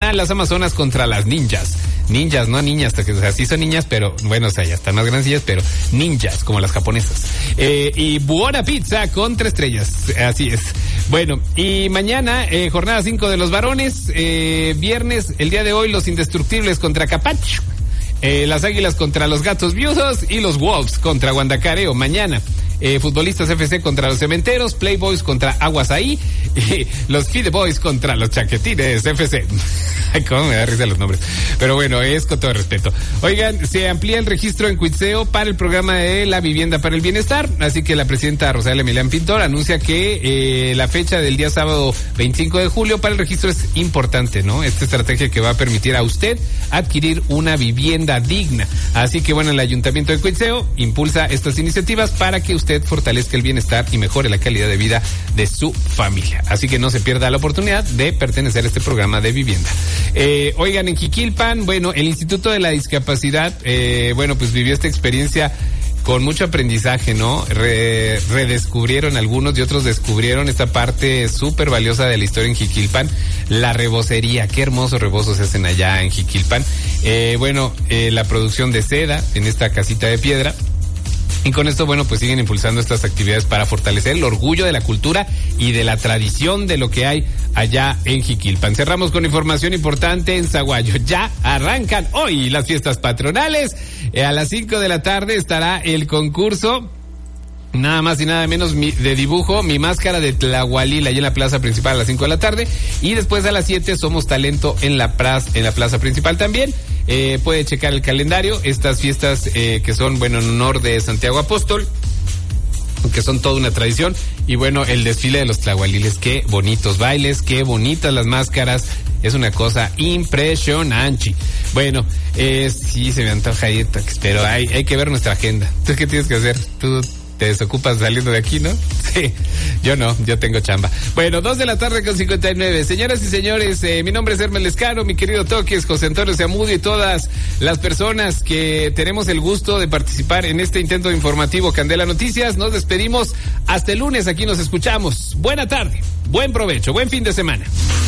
las amazonas contra las ninjas. Ninjas, no niñas, o sea, sí son niñas, pero bueno, o sea, ya están más grandecillas, pero ninjas, como las japonesas. Y Buona Pizza con 3 estrellas, así es. Bueno, y mañana, jornada 5 de los varones, viernes, el día de hoy, los indestructibles contra Capacho, las águilas contra los gatos viudos y los Wolves contra Guandacareo. Mañana, futbolistas FC contra los cementeros, Playboys contra Aguasaí, y los Fide Boys contra los Chaquetines FC. Ay, cómo me da risa los nombres. Pero bueno, es con todo respeto. Oigan, se amplía el registro en Cuitzeo para el programa de la vivienda para el bienestar, así que la presidenta Rosalia Milán Pintor anuncia que la fecha del día sábado 25 de julio para el registro es importante, ¿no? Esta estrategia que va a permitir a usted adquirir una vivienda digna. Así que bueno, el Ayuntamiento de Cuitzeo impulsa estas iniciativas para que usted fortalezca el bienestar y mejore la calidad de vida de su familia. Así que no se pierda la oportunidad de pertenecer a este programa de vivienda. Oigan, en Jiquilpan, bueno, el Instituto de la Discapacidad, bueno, pues vivió esta experiencia con mucho aprendizaje, ¿no? Redescubrieron algunos y otros descubrieron esta parte súper valiosa de la historia en Jiquilpan, la rebocería. Qué hermosos rebozos se hacen allá en Jiquilpan. Bueno, la producción de seda en esta casita de piedra. Y con esto, bueno, pues siguen impulsando estas actividades para fortalecer el orgullo de la cultura y de la tradición de lo que hay allá en Jiquilpan. Cerramos con información importante en Zaguayo. Ya arrancan hoy las fiestas patronales. A las 5 de la tarde estará el concurso, nada más y nada menos, de dibujo, Mi Máscara de Tlahualil, allí en la plaza principal a las 5 de la tarde. Y después a las 7 Somos Talento en la plaza principal también. Puede checar el calendario, estas fiestas que son, bueno, en honor de Santiago Apóstol, que son toda una tradición. Y bueno, el desfile de los tlahualiles, qué bonitos bailes, qué bonitas las máscaras, es una cosa impresionante. Bueno, sí se me antoja ir, pero hay que ver nuestra agenda. ¿Tú qué tienes que hacer? ¿Tú te desocupas saliendo de aquí, no? Sí, yo no, yo tengo chamba. Bueno, 2 de la tarde con 59. Señoras y señores, mi nombre es Hermes Lescano, mi querido Toques, José Antonio Zamudio y todas las personas que tenemos el gusto de participar en este intento informativo Candela Noticias. Nos despedimos hasta el lunes, aquí nos escuchamos. Buena tarde, buen provecho, buen fin de semana.